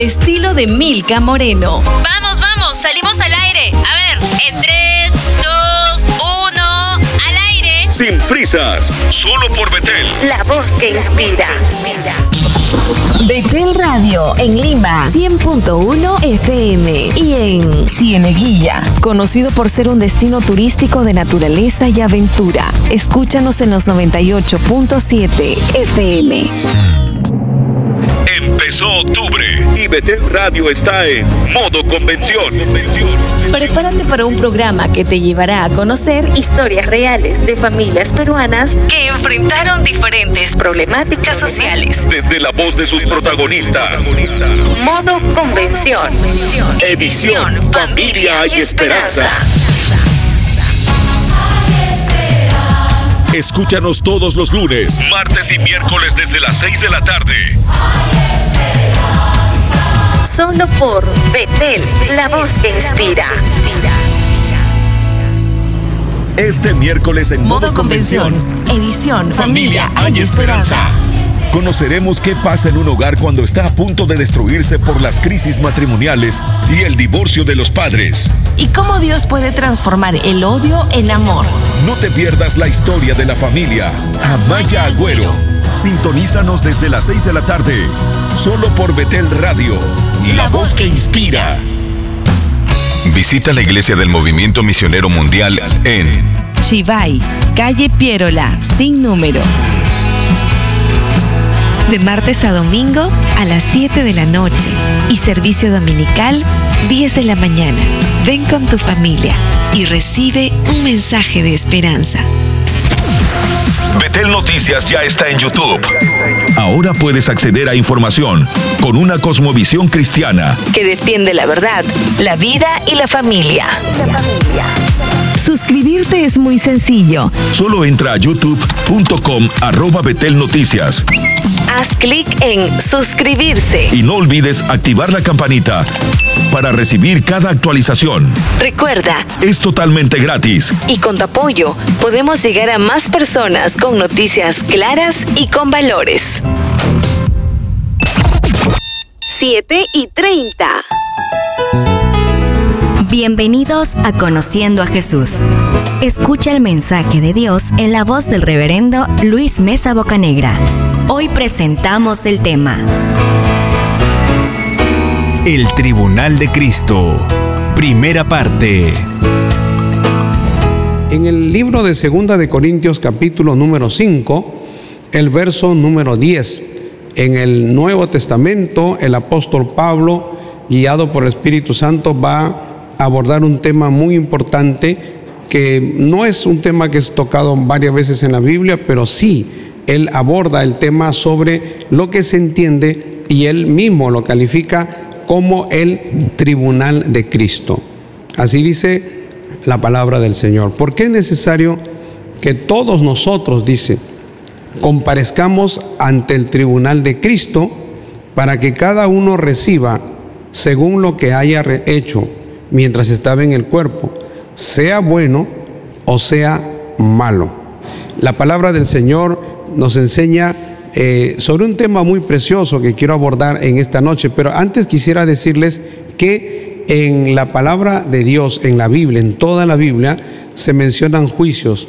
Estilo de Milka Moreno. Vamos, salimos al aire. A ver, en 3, 2, 1, al aire. Sin prisas, solo por Betel. La voz que inspira. Betel Radio en Lima, 100.1 FM y en Cieneguilla, conocido por ser un destino turístico de naturaleza y aventura. Escúchanos en los 98.7 FM. Empezó octubre y Betel Radio está en modo convención. Prepárate para un programa que te llevará a conocer Historias reales de familias peruanas que enfrentaron diferentes problemáticas sociales. Desde la voz de sus protagonistas. Modo Convención. Edición Familia y Esperanza. Escúchanos todos los lunes, martes y miércoles desde las 6 de la tarde. Solo por Betel, la voz que inspira. Este miércoles en Modo Convención, edición Familia y Esperanza. Conoceremos qué pasa en un hogar cuando está a punto de destruirse por las crisis matrimoniales y el divorcio de los padres. Y cómo Dios puede transformar el odio en amor. No te pierdas la historia de la familia Amaya Agüero. Sintonízanos desde las 6 de la tarde, solo por Betel Radio, la voz que inspira. Visita la iglesia del Movimiento Misionero Mundial en Chivay, calle Pierola, sin número. De martes a domingo a las 7 de la noche y servicio dominical 10 de la mañana. Ven con tu familia y recibe un mensaje de esperanza. Betel Noticias ya está en YouTube. Ahora puedes acceder a información con una cosmovisión cristiana que defiende la verdad, la vida y la familia. Suscribirte es muy sencillo. Solo entra a youtube.com/Betel Noticias. Haz clic en suscribirse. Y no olvides activar la campanita para recibir cada actualización. Recuerda, es totalmente gratis. Y con tu apoyo podemos llegar a más personas con noticias claras y con valores. 7:30. Bienvenidos a Conociendo a Jesús. Escucha el mensaje de Dios en la voz del reverendo Luis Mesa Bocanegra. Hoy presentamos el tema: El Tribunal de Cristo. Primera parte. En el libro de 2 de Corintios, capítulo número 5, el verso número 10. En el Nuevo Testamento, el apóstol Pablo, guiado por el Espíritu Santo, va a abordar un tema muy importante que no es un tema que es tocado varias veces en la Biblia, pero sí, él aborda el tema sobre lo que se entiende y él mismo lo califica como el tribunal de Cristo. Así dice la palabra del Señor. ¿Por qué es necesario que todos nosotros, dice, comparezcamos ante el tribunal de Cristo para que cada uno reciba según lo que haya hecho mientras estaba en el cuerpo, sea bueno o sea malo? La palabra del Señor nos enseña sobre un tema muy precioso que quiero abordar en esta noche, pero antes quisiera decirles que en la palabra de Dios, en la Biblia, en toda la Biblia, se mencionan juicios,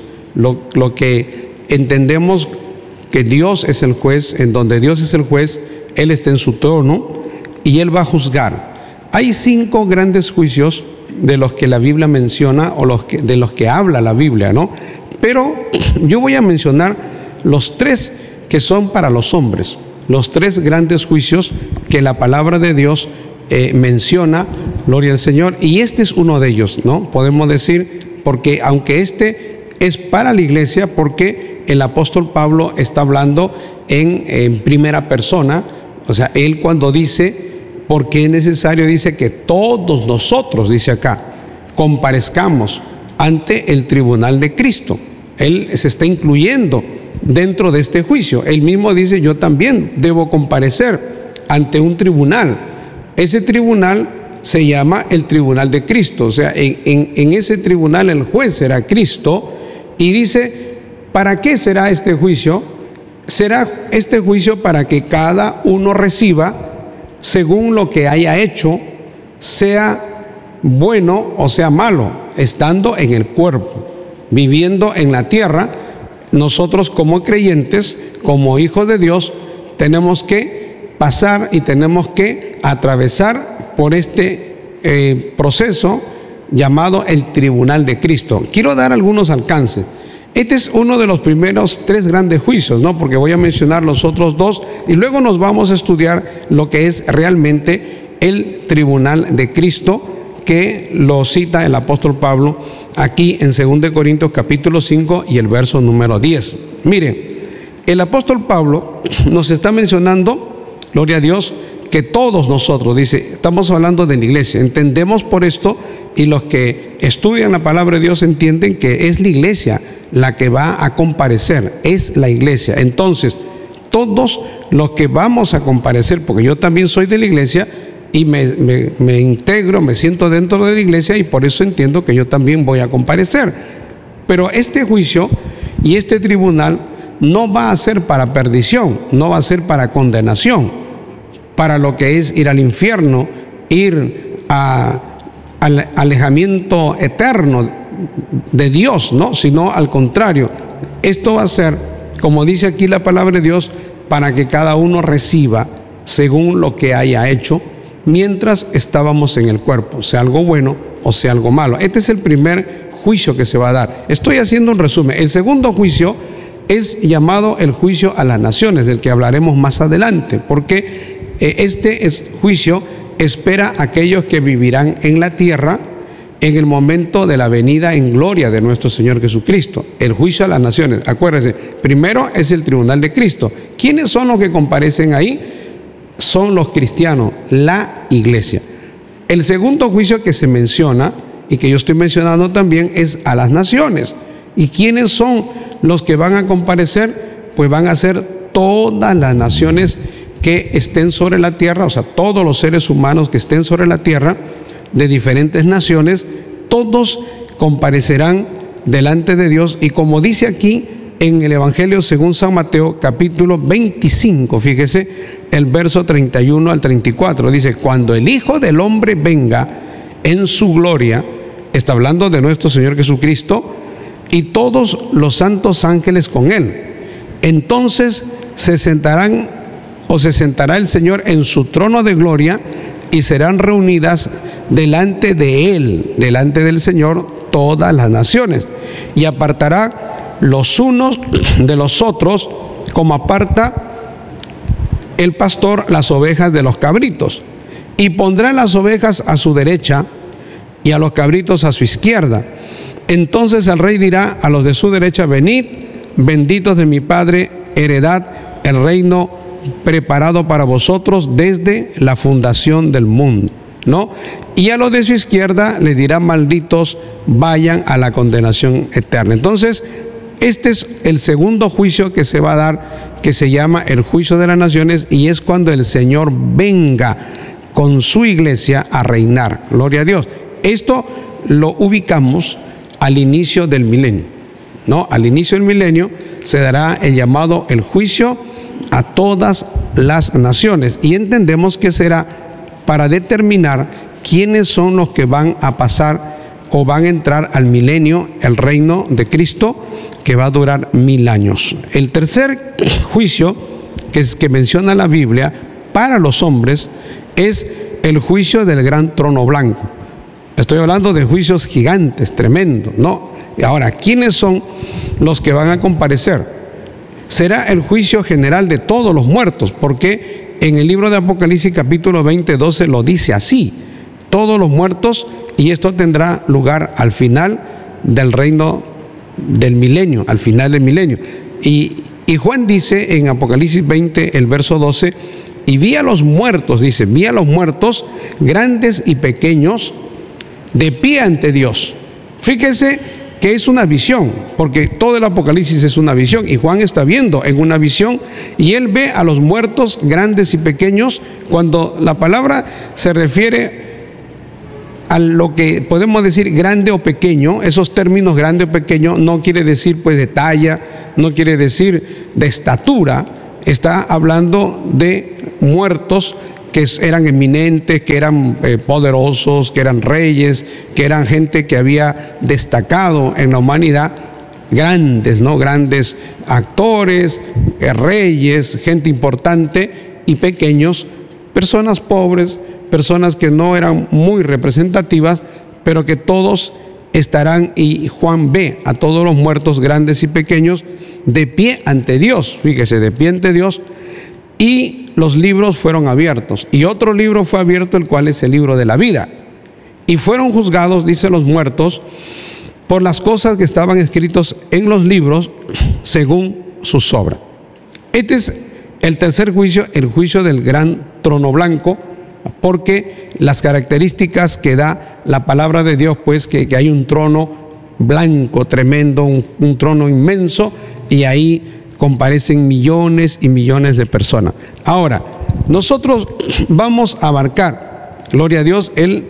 lo que entendemos que Dios es el juez. En donde Dios es el juez, Él está en su trono y Él va a juzgar. Hay 5 grandes juicios de los que la Biblia menciona o de los que habla la Biblia, ¿no? Pero yo voy a mencionar los 3 que son para los hombres, los 3 grandes juicios que la palabra de Dios menciona, gloria al Señor, y este es uno de ellos, ¿no? Podemos decir, porque aunque este es para la iglesia, porque el apóstol Pablo está hablando en primera persona, o sea, él cuando dice, porque es necesario, dice que todos nosotros, dice acá, comparezcamos ante el tribunal de Cristo. Él se está incluyendo dentro de este juicio. Él mismo dice, yo también debo comparecer ante un tribunal. Ese tribunal se llama el tribunal de Cristo. O sea, en ese tribunal el juez será Cristo. Y dice, ¿para qué será este juicio? Será este juicio para que cada uno reciba según lo que haya hecho, sea bueno o sea malo, estando en el cuerpo, viviendo en la tierra. Nosotros como creyentes, como hijos de Dios, tenemos que pasar y tenemos que atravesar por este proceso llamado el tribunal de Cristo. Quiero dar algunos alcances. Este es uno de los primeros 3 grandes juicios, ¿no? Porque voy a mencionar los otros 2 y luego nos vamos a estudiar lo que es realmente el tribunal de Cristo, que lo cita el apóstol Pablo aquí en 2 Corintios capítulo 5 y el verso número 10. Mire, el apóstol Pablo nos está mencionando, gloria a Dios, que todos nosotros, dice, estamos hablando de la iglesia, entendemos por esto, y los que estudian la palabra de Dios entienden que es la iglesia la que va a comparecer, es la iglesia. Entonces, todos los que vamos a comparecer, porque yo también soy de la iglesia y me integro, me siento dentro de la iglesia, y por eso entiendo que yo también voy a comparecer. Pero este juicio y este tribunal no va a ser para perdición, no va a ser para condenación, para lo que es ir al infierno, ir al alejamiento eterno de Dios, ¿no? Sino al contrario, esto va a ser, como dice aquí la palabra de Dios, para que cada uno reciba según lo que haya hecho mientras estábamos en el cuerpo, sea algo bueno o sea algo malo. Este es el primer juicio que se va a dar. Estoy haciendo un resumen. El segundo juicio es llamado el juicio a las naciones, del que hablaremos más adelante, porque este juicio espera a aquellos que vivirán en la tierra en el momento de la venida en gloria de nuestro Señor Jesucristo. El juicio a las naciones, acuérdense, primero es el tribunal de Cristo. ¿Quiénes son los que comparecen ahí? Son los cristianos, la iglesia. El segundo juicio que se menciona y que yo estoy mencionando también es a las naciones. ¿Y quiénes son los que van a comparecer? Pues van a ser todas las naciones que estén sobre la tierra, o sea, todos los seres humanos que estén sobre la tierra de diferentes naciones, todos comparecerán delante de Dios. Y como dice aquí en el Evangelio según San Mateo, capítulo 25, fíjese el verso 31 al 34, dice: cuando el Hijo del Hombre venga en su gloria, está hablando de nuestro Señor Jesucristo, y todos los santos ángeles con él, entonces se sentará el Señor en su trono de gloria, y serán reunidas delante de él, delante del Señor, todas las naciones, y apartará los unos de los otros, como aparta el pastor las ovejas de los cabritos, y pondrá las ovejas a su derecha y a los cabritos a su izquierda. Entonces el rey dirá a los de su derecha: venid, benditos de mi Padre, heredad el reino preparado para vosotros desde la fundación del mundo, ¿no? Y a los de su izquierda le dirá: malditos, vayan a la condenación eterna. Entonces, este es el segundo juicio que se va a dar, que se llama el juicio de las naciones, y es cuando el Señor venga con su iglesia a reinar. Gloria a Dios. Esto lo ubicamos al inicio del milenio, ¿no? Al inicio del milenio se dará el llamado el juicio a todas las naciones, y entendemos que será para determinar quiénes son los que van a pasar o van a entrar al milenio, el reino de Cristo, que va a durar 1000 años. El tercer juicio que menciona la Biblia para los hombres es el juicio del gran trono blanco. Estoy hablando de juicios gigantes, tremendos, ¿no? Y ahora, ¿quiénes son los que van a comparecer? Será el juicio general de todos los muertos, porque en el libro de Apocalipsis capítulo 20, 12 lo dice así: todos los muertos, y esto tendrá lugar al final del reino del milenio, al final del milenio. Y Juan dice en Apocalipsis 20, el verso 12: y vi a los muertos, dice, vi a los muertos, grandes y pequeños, de pie ante Dios. Fíjese que es una visión, porque todo el Apocalipsis es una visión, y Juan está viendo en una visión, y él ve a los muertos grandes y pequeños. Cuando la palabra se refiere a lo que podemos decir grande o pequeño, esos términos grande o pequeño no quiere decir pues de talla, no quiere decir de estatura, está hablando de muertos que eran eminentes, que eran poderosos, que eran reyes, que eran gente que había destacado en la humanidad, grandes, ¿no? Grandes actores, reyes, gente importante, y pequeños, personas pobres, personas que no eran muy representativas, pero que todos estarán, y Juan ve a todos los muertos, grandes y pequeños, de pie ante Dios, fíjese, de pie ante Dios, y los libros fueron abiertos, y otro libro fue abierto, el cual es el libro de la vida, y fueron juzgados, dice, los muertos, por las cosas que estaban escritos en los libros, según sus obras. Este es el tercer juicio, el juicio del gran trono blanco, porque las características que da la palabra de Dios, pues que hay un trono blanco tremendo, un trono inmenso, y ahí comparecen millones y millones de personas. Ahora, nosotros vamos a abarcar, gloria a Dios, el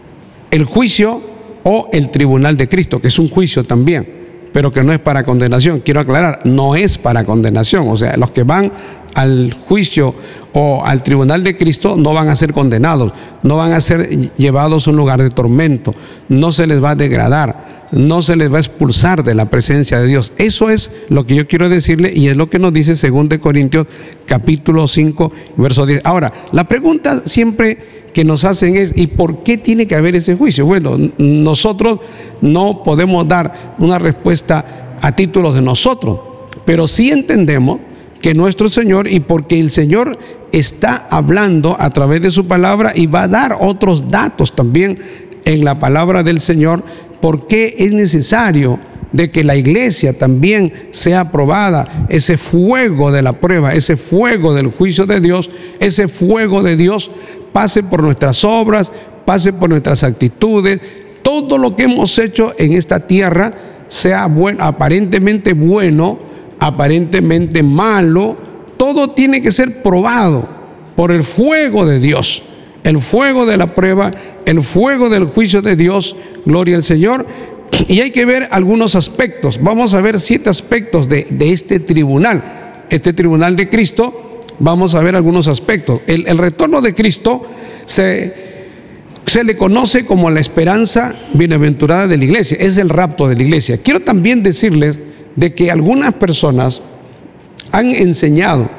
juicio o el tribunal de Cristo, que es un juicio también, pero que no es para condenación. Quiero aclarar, no es para condenación. O sea, los que van al juicio o al tribunal de Cristo no van a ser condenados, no van a ser llevados a un lugar de tormento, no se les va a degradar, no se les va a expulsar de la presencia de Dios. Eso es lo que yo quiero decirle, y es lo que nos dice 2 Corintios capítulo 5, verso 10. Ahora, la pregunta siempre que nos hacen es: ¿y por qué tiene que haber ese juicio? Bueno, nosotros no podemos dar una respuesta a título de nosotros, pero sí entendemos que nuestro Señor, y porque el Señor está hablando a través de su palabra y va a dar otros datos también en la palabra del Señor, por qué es necesario de que la iglesia también sea aprobada, ese fuego de la prueba, ese fuego del juicio de Dios, ese fuego de Dios pase por nuestras obras, pase por nuestras actitudes, todo lo que hemos hecho en esta tierra, sea bueno, aparentemente bueno, aparentemente malo, todo tiene que ser probado por el fuego de Dios, el fuego de la prueba, el fuego del juicio de Dios, gloria al Señor. Y hay que ver algunos aspectos. Vamos a ver 7 aspectos de este tribunal de Cristo. Vamos a ver algunos aspectos. El retorno de Cristo se le conoce como la esperanza bienaventurada de la iglesia, es el rapto de la iglesia. Quiero también decirles de que algunas personas han enseñado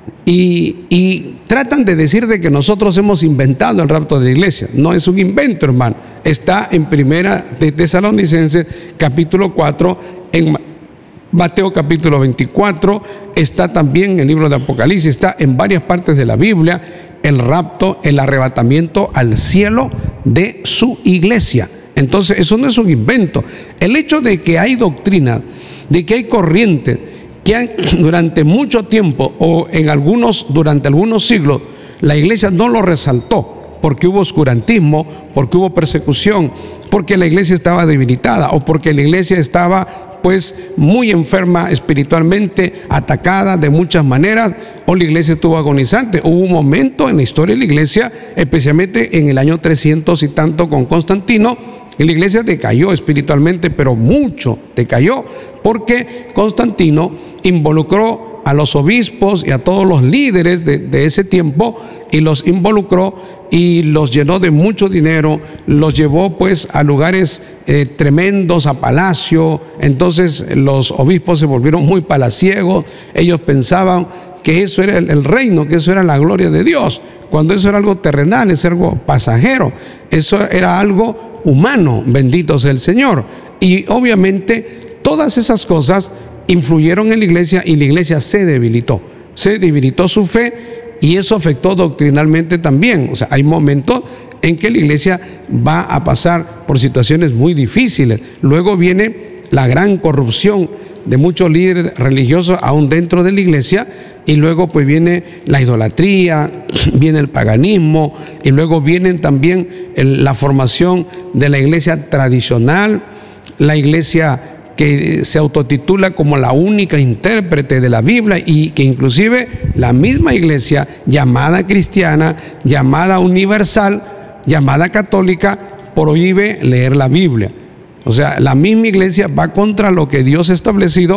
y tratan de decir de que nosotros hemos inventado el rapto de la iglesia. No es un invento, hermano. Está en Primera de Tesalonicenses capítulo 4, en Mateo capítulo 24, está también en el libro de Apocalipsis, está en varias partes de la Biblia, el rapto, el arrebatamiento al cielo de su iglesia. Entonces, eso no es un invento. El hecho de que hay doctrina, de que hay corrientes que durante mucho tiempo o durante algunos siglos la iglesia no lo resaltó, porque hubo oscurantismo, porque hubo persecución, porque la iglesia estaba debilitada o porque la iglesia estaba pues muy enferma espiritualmente, atacada de muchas maneras, o la iglesia estuvo agonizante. Hubo un momento en la historia de la iglesia, especialmente en el año 300 y tanto con Constantino, y la iglesia decayó espiritualmente, pero mucho decayó, porque Constantino involucró a los obispos y a todos los líderes de ese tiempo, y los involucró y los llenó de mucho dinero, los llevó pues a lugares tremendos, a palacio. Entonces los obispos se volvieron muy palaciegos, ellos pensaban que eso era el reino, que eso era la gloria de Dios, cuando eso era algo terrenal, es algo pasajero, eso era algo humano, bendito sea el Señor. Y obviamente todas esas cosas influyeron en la iglesia, y la iglesia se debilitó su fe, y eso afectó doctrinalmente también. O sea, hay momentos en que la iglesia va a pasar por situaciones muy difíciles. Luego viene la gran corrupción de muchos líderes religiosos aún dentro de la iglesia, y luego pues viene la idolatría, viene el paganismo, y luego vienen también la formación de la iglesia tradicional, la iglesia que se autotitula como la única intérprete de la Biblia, y que inclusive la misma iglesia llamada cristiana, llamada universal, llamada católica, prohíbe leer la Biblia. O sea, la misma iglesia va contra lo que Dios ha establecido,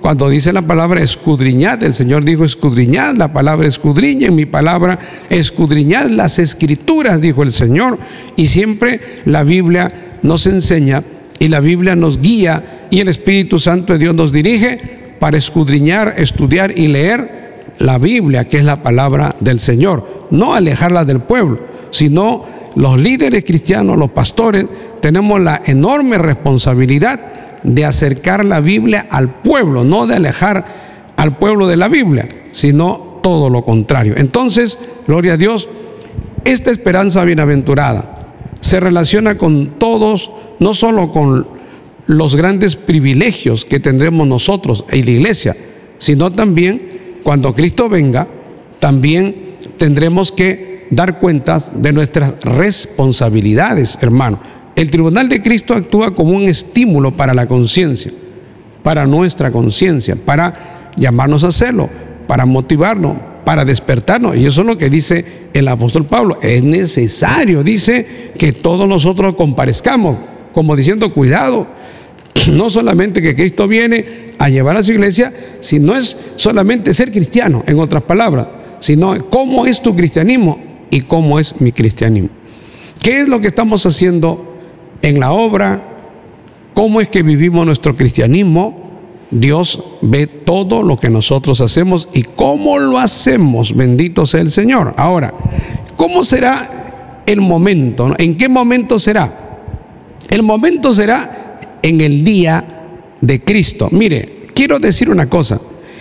cuando dice la palabra escudriñad, el Señor dijo escudriñad, la palabra escudriña, en mi palabra escudriñad las Escrituras, dijo el Señor. Y siempre la Biblia nos enseña y la Biblia nos guía y el Espíritu Santo de Dios nos dirige para escudriñar, estudiar y leer la Biblia, que es la palabra del Señor, no alejarla del pueblo, sino los líderes cristianos, los pastores, tenemos la enorme responsabilidad de acercar la Biblia al pueblo, no de alejar al pueblo de la Biblia, sino todo lo contrario. Entonces, gloria a Dios, esta esperanza bienaventurada se relaciona con todos, no solo con los grandes privilegios que tendremos nosotros en la iglesia, sino también cuando Cristo venga, también tendremos que dar cuentas de nuestras responsabilidades, hermano. El tribunal de Cristo actúa como un estímulo para la conciencia, para nuestra conciencia, para llamarnos a hacerlo, para motivarnos, para despertarnos. Y eso es lo que dice el apóstol Pablo. Es necesario, dice, que todos nosotros comparezcamos, como diciendo, cuidado, no solamente que Cristo viene a llevar a su iglesia, sino es solamente ser cristiano, en otras palabras, sino cómo es tu cristianismo y cómo es mi cristianismo. ¿Qué es lo que estamos haciendo en la obra? ¿Cómo es que vivimos nuestro cristianismo? Dios ve todo lo que nosotros hacemos y cómo lo hacemos. Bendito sea el Señor. Ahora, ¿cómo será el momento, no? ¿En qué momento será? El momento será en el día de Cristo. Mire, quiero decir una cosa.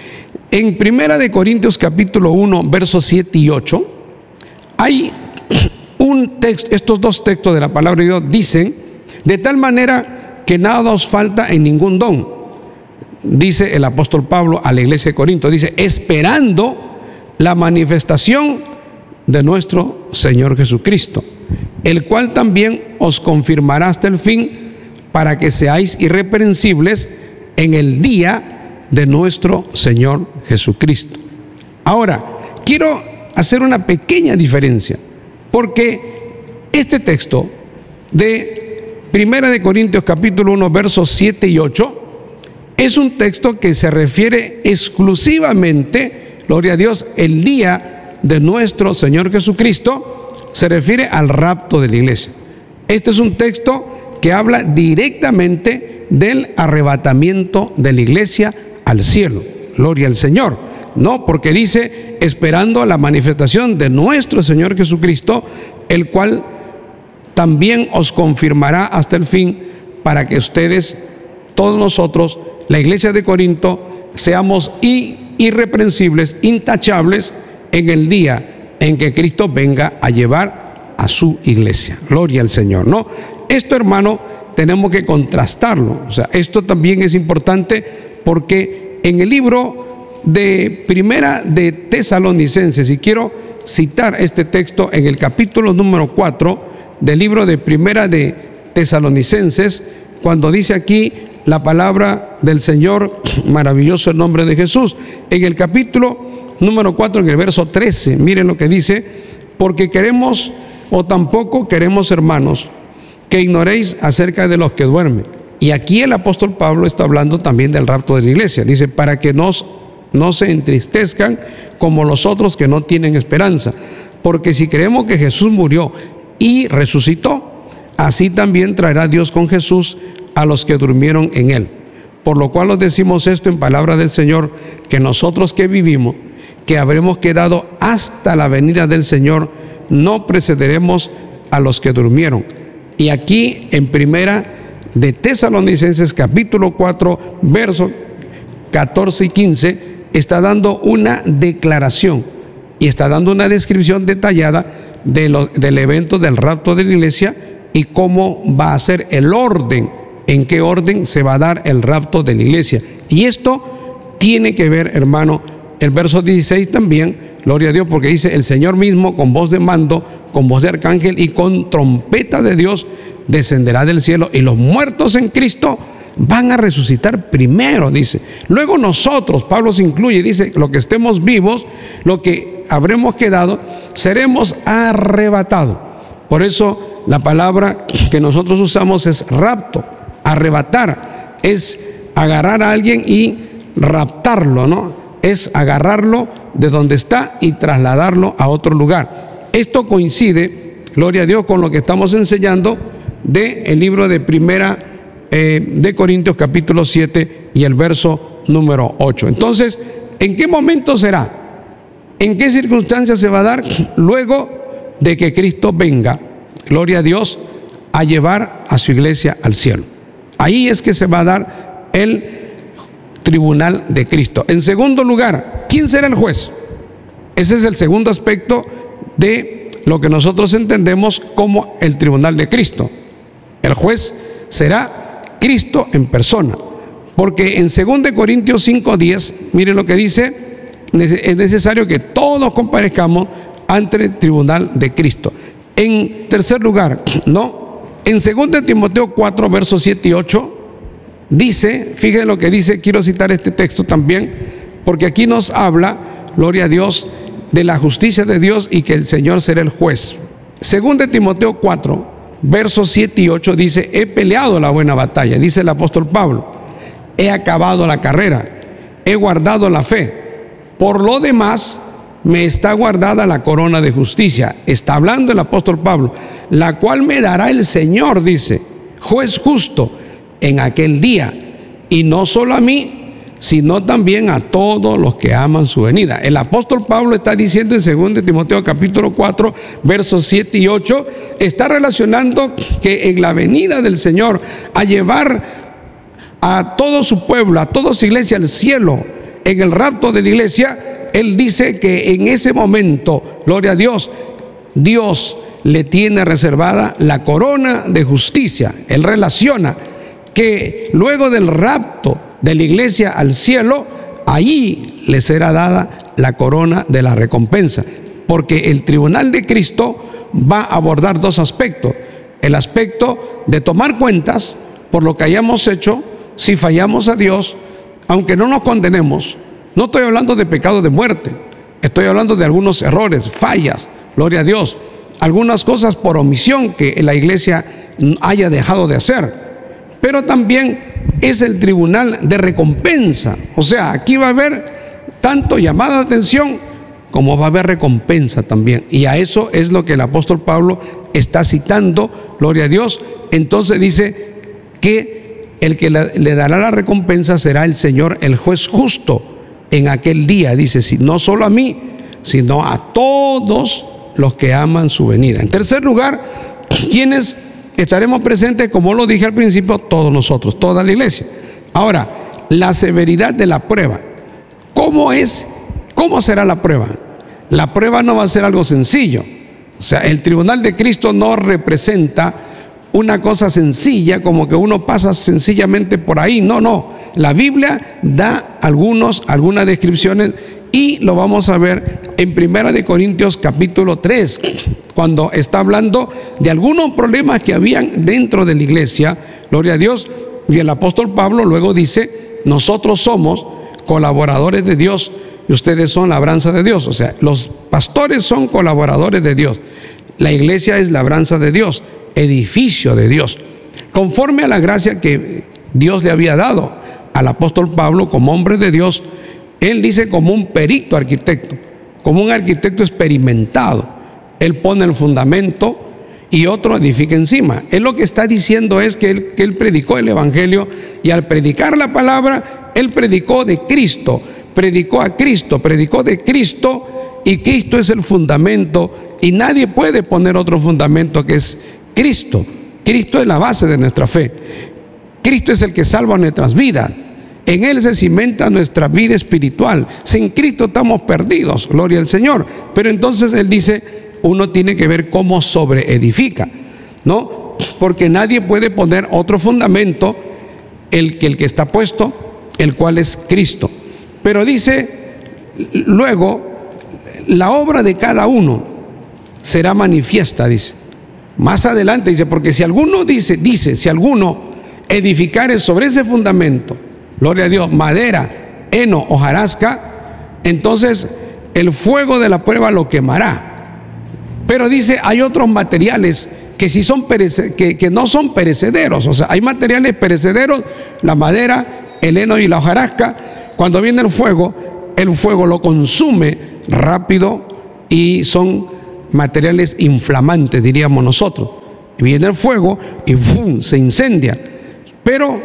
En 1 Corintios capítulo 1, versos 7 y 8, hay un texto, estos dos textos de la palabra de Dios dicen: de tal manera que nada os falta en ningún don. Dice el apóstol Pablo a la iglesia de Corinto, dice, esperando la manifestación de nuestro Señor Jesucristo, el cual también os confirmará hasta el fin, para que seáis irreprensibles en el día de nuestro Señor Jesucristo. Ahora, quiero hacer una pequeña diferencia, porque este texto de 1 Corintios capítulo 1, versos 7 y 8, es un texto que se refiere exclusivamente, gloria a Dios, el día de nuestro Señor Jesucristo, se refiere al rapto de la iglesia. Este es un texto que habla directamente del arrebatamiento de la iglesia al cielo. Gloria al Señor. No, porque dice, esperando la manifestación de nuestro Señor Jesucristo, el cual también os confirmará hasta el fin, para que ustedes, todos nosotros, la iglesia de Corinto, seamos irreprensibles, intachables en el día en que Cristo venga a llevar a su iglesia. Gloria al Señor, ¿no? Esto, hermano, tenemos que contrastarlo. O sea, esto también es importante, porque en el libro de Primera de Tesalonicenses, y quiero citar este texto en el capítulo número 4 del libro de Primera de Tesalonicenses, cuando dice aquí la palabra del Señor, maravilloso el nombre de Jesús. En el capítulo número 4, en el verso 13, miren lo que dice: porque queremos, o tampoco queremos, hermanos, que ignoréis acerca de los que duermen. Y aquí el apóstol Pablo está hablando también del rapto de la iglesia. Dice, para que no se entristezcan como los otros que no tienen esperanza. Porque si creemos que Jesús murió y resucitó, así también traerá Dios con Jesús a los que durmieron en él. Por lo cual os decimos esto en palabra del Señor, que nosotros que vivimos, que habremos quedado hasta la venida del Señor, no precederemos a los que durmieron. Y aquí en Primera de Tesalonicenses capítulo 4, versos 14 y 15, está dando una declaración y está dando una descripción detallada del evento del rapto de la iglesia y cómo va a ser el orden, en qué orden se va a dar el rapto de la iglesia. Y esto tiene que ver, hermano, el verso 16 también, gloria a Dios, porque dice, el Señor mismo con voz de mando, con voz de arcángel y con trompeta de Dios descenderá del cielo, y los muertos en Cristo van a resucitar primero, dice. Luego nosotros, Pablo se incluye, dice, lo que estemos vivos, lo que habremos quedado, seremos arrebatados. Por eso la palabra que nosotros usamos es rapto. Arrebatar es agarrar a alguien y raptarlo, ¿no? Es agarrarlo de donde está y trasladarlo a otro lugar. Esto coincide, gloria a Dios, con lo que estamos enseñando del libro de Primera de Corintios capítulo 7 y el verso número 8. Entonces, ¿en qué momento será? ¿En qué circunstancias se va a dar? Luego de que Cristo venga, gloria a Dios, a llevar a su iglesia al cielo. Ahí es que se va a dar el tribunal de Cristo. En segundo lugar, ¿quién será el juez? Ese es el segundo aspecto de lo que nosotros entendemos como el tribunal de Cristo. El juez será Cristo en persona, porque en 2 Corintios 5:10, miren lo que dice: es necesario que todos comparezcamos ante el tribunal de Cristo. En tercer lugar, en 2 Timoteo 4, versos 7 y 8, dice, fíjense lo que dice, quiero citar este texto también, porque aquí nos habla, gloria a Dios, de la justicia de Dios y que el Señor será el juez. 2 Timoteo 4, versos 7 y 8 dice: he peleado la buena batalla, dice el apóstol Pablo, he acabado la carrera, he guardado la fe. Por lo demás, me está guardada la corona de justicia. Está hablando el apóstol Pablo, la cual me dará el Señor, dice, juez justo, en aquel día, y no solo a mí, sino también a todos los que aman su venida. El apóstol Pablo está diciendo en 2 Timoteo capítulo 4, versos 7 y 8, está relacionando que en la venida del Señor a llevar a todo su pueblo, a toda su iglesia al cielo, en el rapto de la iglesia, él dice que en ese momento, gloria a Dios, Dios le tiene reservada la corona de justicia. Él relaciona que luego del rapto de la iglesia al cielo, allí le será dada la corona de la recompensa, porque el tribunal de Cristo va a abordar dos aspectos: el aspecto de tomar cuentas por lo que hayamos hecho, si fallamos a Dios, aunque no nos condenemos. No estoy hablando de pecado de muerte, estoy hablando de algunos errores, fallas, gloria a Dios, algunas cosas por omisión que la iglesia haya dejado de hacer. Pero también es el tribunal de recompensa. O sea, aquí va a haber tanto llamada de atención como va a haber recompensa también. Y a eso es lo que el apóstol Pablo está citando, gloria a Dios. Entonces dice que el que le dará la recompensa será el Señor, el juez justo, en aquel día. Dice, no solo a mí, sino a todos los que aman su venida. En tercer lugar, ¿quiénes estaremos presentes? Como lo dije al principio, todos nosotros, toda la iglesia. Ahora, la severidad de la prueba. ¿Cómo es? ¿Cómo será la prueba? La prueba no va a ser algo sencillo. O sea, el tribunal de Cristo no representa una cosa sencilla, como que uno pasa sencillamente por ahí. No. La Biblia da algunas descripciones, y lo vamos a ver en 1 Corintios capítulo 3, cuando está hablando de algunos problemas que habían dentro de la iglesia, gloria a Dios, y el apóstol Pablo luego dice: nosotros somos colaboradores de Dios y ustedes son labranza de Dios. O sea, los pastores son colaboradores de Dios, la iglesia es labranza de Dios, edificio de Dios, conforme a la gracia que Dios le había dado al apóstol Pablo como hombre de Dios. Él dice como un perito arquitecto, como un arquitecto experimentado. Él pone el fundamento y otro edifica encima. Él lo que está diciendo es que él predicó el evangelio, y al predicar la palabra, él predicó de Cristo, predicó a Cristo, predicó de Cristo, y Cristo es el fundamento, y nadie puede poner otro fundamento que es Cristo. Cristo es la base de nuestra fe. Cristo es el que salva nuestras vidas. En Él se cimenta nuestra vida espiritual. Sin Cristo estamos perdidos, gloria al Señor. Pero entonces Él dice, uno tiene que ver cómo sobreedifica, ¿no? Porque nadie puede poner otro fundamento el que está puesto, el cual es Cristo. Pero dice, luego, la obra de cada uno será manifiesta, dice. Más adelante dice, porque si alguno si alguno edificare sobre ese fundamento, gloria a Dios, madera, heno, hojarasca, entonces el fuego de la prueba lo quemará. Pero dice, hay otros materiales que sí son que no son perecederos. O sea, hay materiales perecederos, la madera, el heno y la hojarasca, cuando viene el fuego lo consume rápido y son materiales inflamantes, diríamos nosotros. Viene el fuego y ¡bum!, se incendia. Pero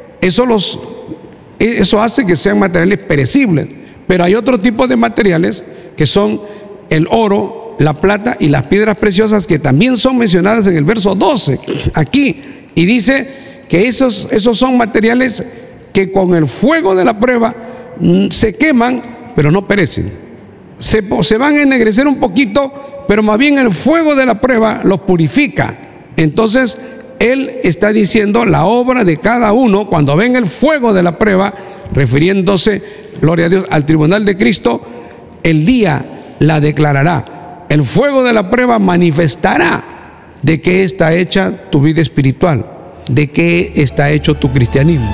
eso hace que sean materiales perecibles. Pero hay otro tipo de materiales que son el oro, la plata y las piedras preciosas, que también son mencionadas en el verso 12 aquí. Y dice que esos son materiales que con el fuego de la prueba se queman, pero no perecen. Se van a ennegrecer un poquito, pero más bien el fuego de la prueba los purifica. Entonces, él está diciendo la obra de cada uno cuando ven el fuego de la prueba, refiriéndose, gloria a Dios, al tribunal de Cristo. El día la declarará. El fuego de la prueba manifestará de qué está hecha tu vida espiritual, de qué está hecho tu cristianismo.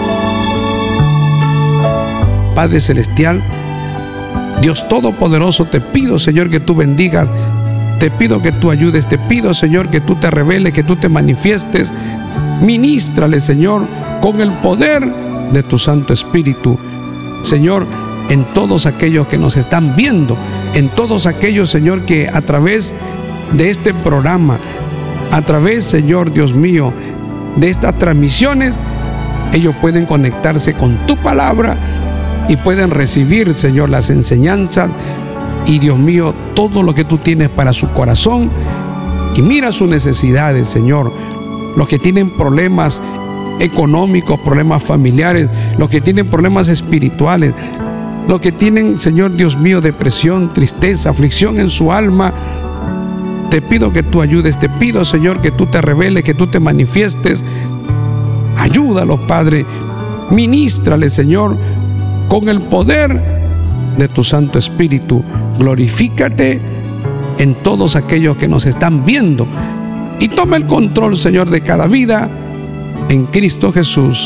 Padre Celestial, Dios Todopoderoso, te pido, Señor, que tú bendigas, te pido que tú ayudes, te pido, Señor, que tú te reveles, que tú te manifiestes. Ministrale, Señor, con el poder de tu Santo Espíritu, Señor, en todos aquellos que nos están viendo, en todos aquellos, Señor, que a través de este programa, a través, Señor Dios mío, de estas transmisiones, ellos pueden conectarse con tu palabra y pueden recibir, Señor, las enseñanzas y, Dios mío, todo lo que tú tienes para su corazón. Y mira sus necesidades, Señor, los que tienen problemas económicos, problemas familiares, los que tienen problemas espirituales, los que tienen, Señor Dios mío, depresión, tristeza, aflicción en su alma. Te pido que tú ayudes, te pido, Señor, que tú te reveles, que tú te manifiestes. Ayúdalos, Padre. Ministrale, Señor, con el poder de tu Santo Espíritu. Glorifícate en todos aquellos que nos están viendo y toma el control, Señor, de cada vida en Cristo Jesús.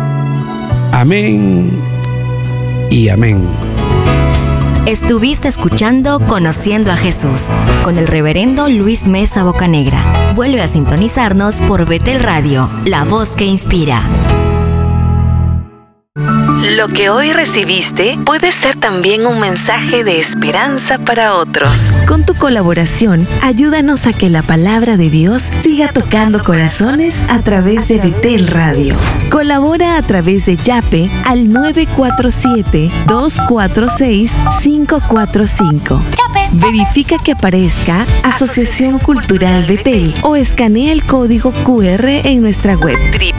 Amén y amén. Estuviste escuchando Conociendo a Jesús con el reverendo Luis Mesa Bocanegra. Vuelve a sintonizarnos por Betel Radio, la voz que inspira. Lo que hoy recibiste puede ser también un mensaje de esperanza para otros. Con tu colaboración, ayúdanos a que la palabra de Dios siga tocando corazones a través de Betel Radio. Colabora a través de Yape al 947-246-545. Verifica que aparezca Asociación Cultural Betel o escanea el código QR en nuestra web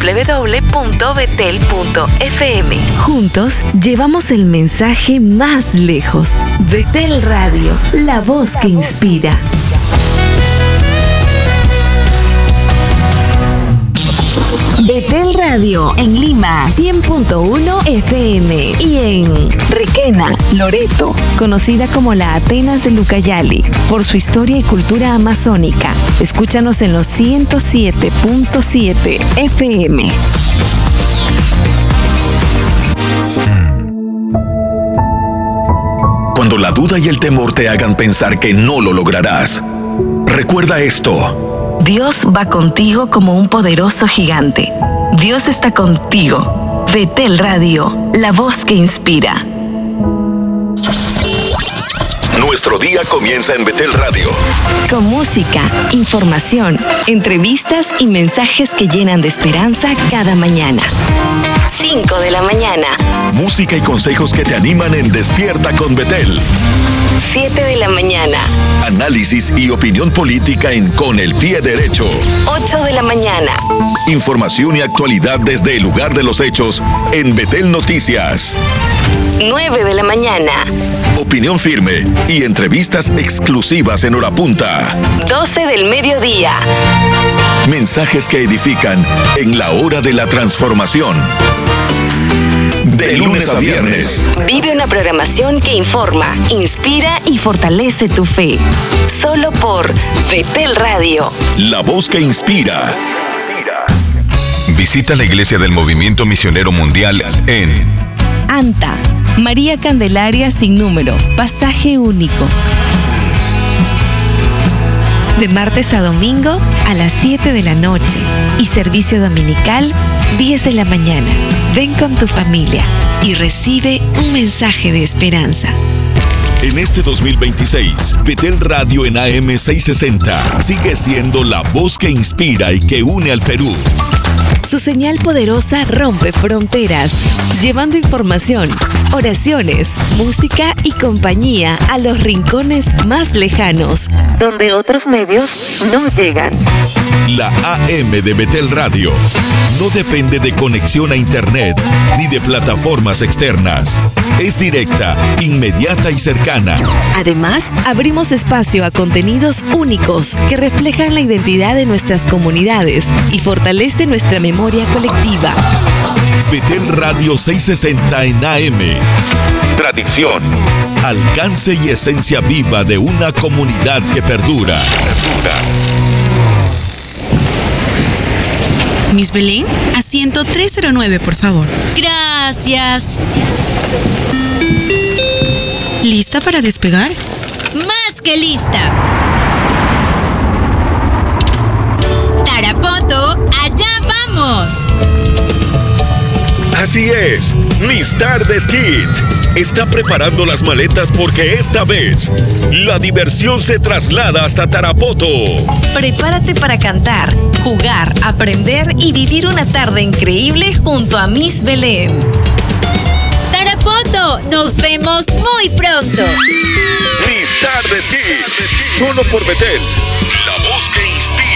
www.betel.fm. Juntos llevamos el mensaje más lejos. Betel Radio, la voz que inspira. Betel Radio en Lima 100.1 FM y en Requena, Loreto, conocida como la Atenas de Lucayali por su historia y cultura amazónica. Escúchanos en los 107.7 FM. Cuando la duda y el temor te hagan pensar que no lo lograrás, recuerda esto. Dios va contigo como un poderoso gigante. Dios está contigo. Betel Radio, la voz que inspira. Nuestro día comienza en Betel Radio. Con música, información, entrevistas y mensajes que llenan de esperanza cada mañana. 5 de la mañana. Música y consejos que te animan en Despierta con Betel. 7 de la mañana. Análisis y opinión política en Con el Pie Derecho. 8 de la mañana. Información y actualidad desde el lugar de los hechos en Betel Noticias. 9 de la mañana. Opinión firme y entrevistas exclusivas en hora punta. 12 del mediodía. Mensajes que edifican en la hora de la transformación. De lunes a viernes. Vive una programación que informa, inspira y fortalece tu fe. Solo por Betel Radio. La voz que inspira. Visita la iglesia del Movimiento Misionero Mundial en Anta, María Candelaria sin número, pasaje único. de martes a domingo a las 7 de la noche y servicio dominical 10 de la mañana. Ven con tu familia y recibe un mensaje de esperanza. En este 2026, Betel Radio en AM 660 sigue siendo la voz que inspira y que une al Perú. Su señal poderosa rompe fronteras, llevando información, oraciones, música y compañía a los rincones más lejanos, donde otros medios no llegan. La AM de Betel Radio no depende de conexión a internet ni de plataformas externas. Es directa, inmediata y cercana. Además, abrimos espacio a contenidos únicos que reflejan la identidad de nuestras comunidades y fortalecen nuestra memoria colectiva. Betel Radio 660 en AM. Tradición, alcance y esencia viva de una comunidad que perdura. Miss Belén, asiento 309, por favor. Gracias. ¿Lista para despegar? Más que lista. Tarapoto, allá vamos. Así es, Miss Tardes Kids está preparando las maletas porque esta vez la diversión se traslada hasta Tarapoto. Prepárate para cantar, jugar, aprender y vivir una tarde increíble junto a Miss Belén. Tarapoto, nos vemos muy pronto. Miss Tardes Kids, solo por Betel, la voz que inspira.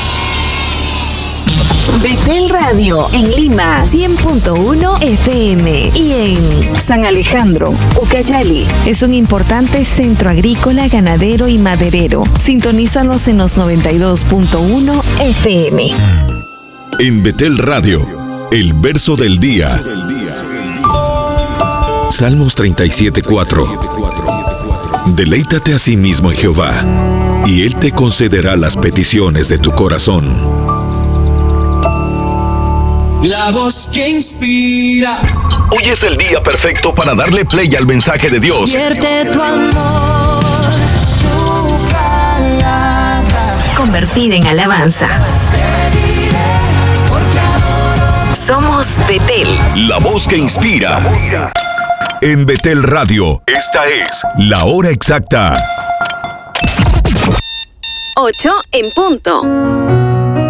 Betel Radio en Lima 100.1 FM y en San Alejandro, Ucayali. Es un importante centro agrícola, ganadero y maderero. Sintonízanos en los 92.1 FM. En Betel Radio, el verso del día. Salmos 37:4. Deleítate a sí mismo en Jehová, y Él te concederá las peticiones de tu corazón. La voz que inspira. Hoy es el día perfecto para darle play al mensaje de Dios. Vierte tu amor, tu palabra. Convertida en alabanza. Somos Betel. La voz que inspira. En Betel Radio, esta es la hora exacta. 8 en punto.